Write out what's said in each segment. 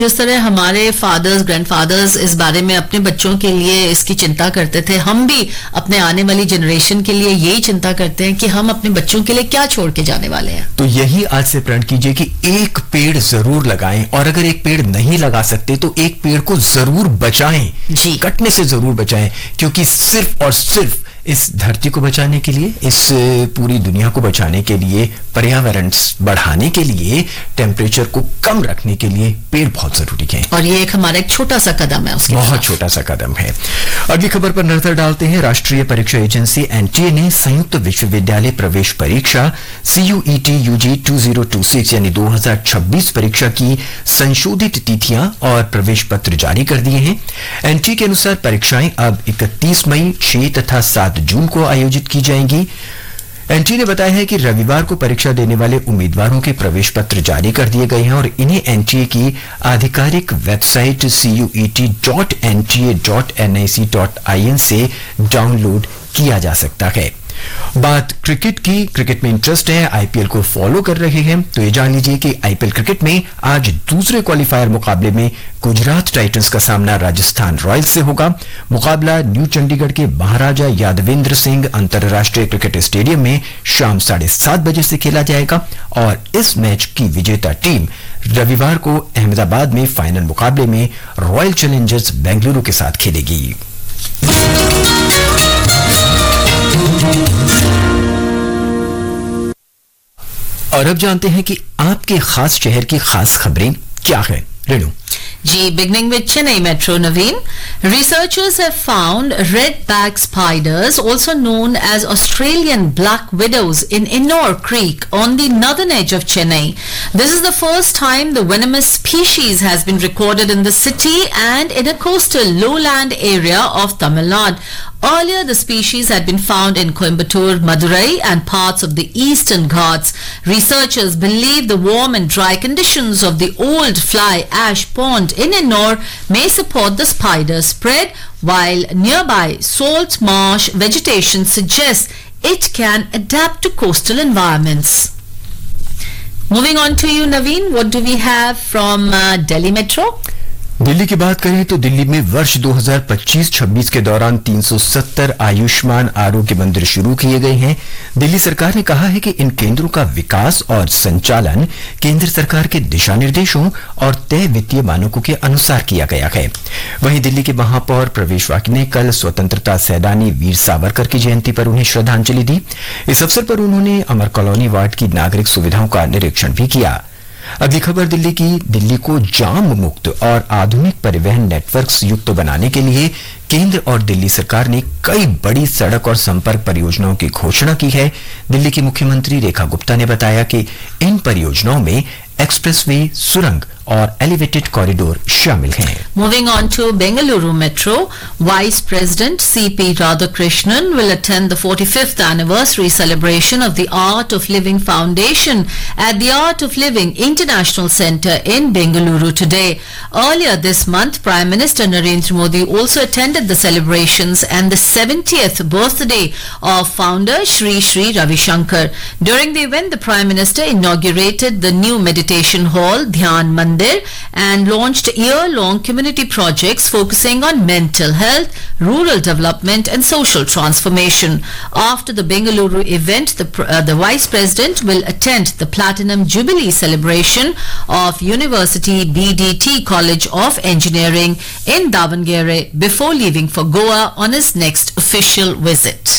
जिस तरह हमारे फादर्स ग्रैंडफादर्स इस बारे में अपने बच्चों के लिए इसकी चिंता करते थे, हम भी अपने आने वाली जनरेशन के लिए यही चिंता करते हैं कि हम अपने बच्चों के लिए क्या छोड़ के जाने वाले हैं। तो यही आज से प्रण कीजिए कि एक पेड़ जरूर लगाएं, और अगर एक पेड़ नहीं लगा सकते तो एक पेड़ को जरूर बचाएं जी, कटने से जरूर बचाएं, क्योंकि सिर्फ और सिर्फ इस धरती को बचाने के लिए, इस पूरी दुनिया को बचाने के लिए, पर्यावरण बढ़ाने के लिए, टेम्परेचर को कम रखने के लिए पेड़ बहुत जरूरी है। और ये हमारा एक छोटा सा कदम है, उसके बहुत छोटा सा कदम है। अगली खबर पर नजर डालते हैं। राष्ट्रीय परीक्षा एजेंसी एनटीए ने संयुक्त विश्वविद्यालय प्रवेश परीक्षा CUET UG 2026 यानी 2026 परीक्षा की संशोधित तिथियां और प्रवेश पत्र जारी कर दिए हैं। एनटीए के अनुसार परीक्षाएं अब 31 मई, 6 तथा 7 जून को आयोजित की जाएंगी। एनटीए ने बताया है कि रविवार को परीक्षा देने वाले उम्मीदवारों के प्रवेश पत्र जारी कर दिए गए हैं और इन्हें एनटीए की आधिकारिक वेबसाइट CUET.nta.nic.in से डाउनलोड किया जा सकता है। बात क्रिकेट की, क्रिकेट में इंटरेस्ट है, आईपीएल को फॉलो कर रहे हैं, तो ये जान लीजिए कि आईपीएल क्रिकेट में आज दूसरे क्वालिफायर मुकाबले में गुजरात टाइटंस का सामना राजस्थान रॉयल्स से होगा। मुकाबला न्यू चंडीगढ़ के महाराजा यादवेंद्र सिंह अंतरराष्ट्रीय क्रिकेट स्टेडियम में शाम 7:30 बजे से खेला जाएगा और इस मैच की विजेता टीम रविवार को अहमदाबाद में फाइनल मुकाबले में रॉयल चैलेंजर्स बेंगलुरु के साथ खेलेगी। और अब जानते हैं कि आपके खास शहर की खास खबरें क्या है। रेणु जी, beginning with Chennai Metro, Naveen. Researchers have found red-back spiders, also known as Australian black widows, in Ennore Creek on the northern edge of Chennai. This is the first time the venomous species has been recorded in the city and in a coastal lowland area of Tamil Nadu. Earlier, the species had been found in Coimbatore, Madurai and parts of the eastern Ghats. Researchers believe the warm and dry conditions of the old fly ash pond in Ennore may support the spider spread, while nearby salt marsh vegetation suggests it can adapt to coastal environments. Moving on to you, Naveen, what do we have from Delhi Metro? Delhi की बात करें तो दिल्ली में वर्ष 2025-26 के दौरान 370 आयुष्मान आरोग्य मंदिर शुरू किए गए हैं। दिल्ली सरकार ने कहा है कि इन केंद्रों का विकास और संचालन केंद्र सरकार के दिशा निर्देशों और तय वित्तीय मानकों के अनुसार किया गया है। वहीं दिल्ली के महापौर प्रवेश वाकी ने कल स्वतंत्रता सेनानी वीर सावरकर की जयंती पर उन्हें श्रद्धांजलि दी। इस अवसर पर उन्होंने अमर कॉलोनी वार्ड की नागरिक सुविधाओं का निरीक्षण भी किया। अगली खबर दिल्ली की। दिल्ली को जाम मुक्त और आधुनिक परिवहन नेटवर्क युक्त बनाने के लिए केंद्र और दिल्ली सरकार ने कई बड़ी सड़क और संपर्क परियोजनाओं की घोषणा की है। दिल्ली की मुख्यमंत्री रेखा गुप्ता ने बताया कि इन परियोजनाओं में एक्सप्रेसवे, सुरंग और एलिवेटेड कॉरिडोर शामिल हैं। Moving on to Bengaluru Metro, Vice President C.P. Radhakrishnan will attend the 45th anniversary celebration of the Art of Living Foundation at the Art of Living International Centre in Bengaluru today. Earlier this month, Prime Minister Narendra Modi also attended the celebrations and the 70th birthday of founder Shri Shri Ravi Shankar. During the event, the Prime Minister inaugurated the new meditation hall, Dhyan Mandir, and launched year-long community projects focusing on mental health, rural development and social transformation. After the Bengaluru event, the Vice President will attend the Platinum Jubilee celebration of University BDT College of Engineering in Davangere before leaving for Goa on his next official visit.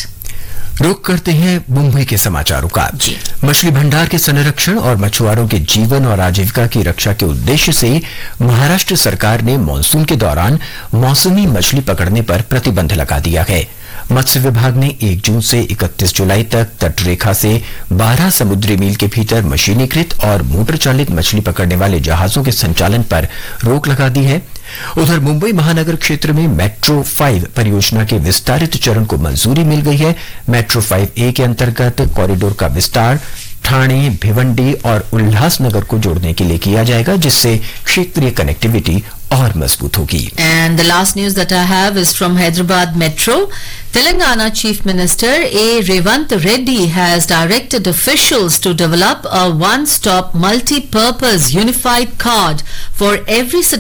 रुक करते हैं मुंबई के समाचारों का। मछली भंडार के संरक्षण और मछुआरों के जीवन और आजीविका की रक्षा के उद्देश्य से महाराष्ट्र सरकार ने मानसून के दौरान मौसमी मछली पकड़ने पर प्रतिबंध लगा दिया है। मत्स्य विभाग ने 1 जून से 31 जुलाई तक तटरेखा से 12 समुद्री मील के भीतर मशीनीकृत और मोटर चालित मछली पकड़ने वाले जहाजों के संचालन पर रोक लगा दी है। उधर मुंबई महानगर क्षेत्र में मेट्रो 5 परियोजना के विस्तारित चरण को मंजूरी मिल गई है। मेट्रो 5A के अंतर्गत कॉरिडोर का विस्तार ठाणे, भिवंडी और उल्लासनगर को जोड़ने के लिए किया जाएगा, जिससे क्षेत्रीय कनेक्टिविटी और मजबूत होगी। And the last news that I have is from Hyderabad Metro. Telangana Chief Minister A. Revant Reddy has directed officials to develop a one-stop multi-purpose unified card for every citizen